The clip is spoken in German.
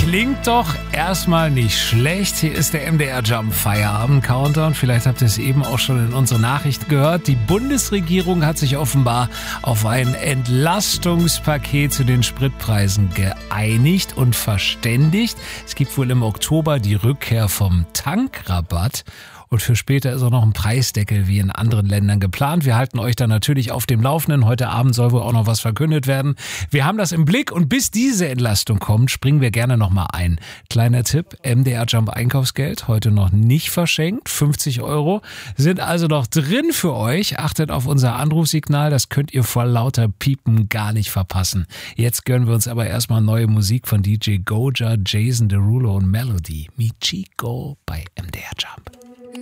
Klingt doch erstmal nicht schlecht. Hier ist der MDR Jump Feierabend Countdown. Vielleicht habt ihr es eben auch schon in unseren Nachrichten gehört. Die Bundesregierung hat sich offenbar auf ein Entlastungspaket zu den Spritpreisen geeinigt und verständigt. Es gibt wohl im Oktober die Rückkehr vom Tankrabatt. Und für später ist auch noch ein Preisdeckel wie in anderen Ländern geplant. Wir halten euch da natürlich auf dem Laufenden. Heute Abend soll wohl auch noch was verkündet werden. Wir haben das im Blick und bis diese Entlastung kommt, springen wir gerne nochmal ein. Kleiner Tipp, MDR Jump Einkaufsgeld, heute noch nicht verschenkt. 50 € sind also noch drin für euch. Achtet auf unser Anrufsignal, das könnt ihr vor lauter Piepen gar nicht verpassen. Jetzt gönnen wir uns aber erstmal neue Musik von DJ Goja, Jason Derulo und Melody. Mi Chico bei MDR Jump.